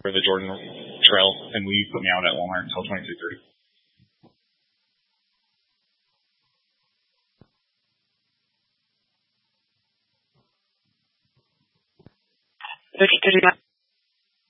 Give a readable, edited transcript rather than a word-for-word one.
for the Jordan Trail, and will you put me out at Walmart until 23:30? Okay,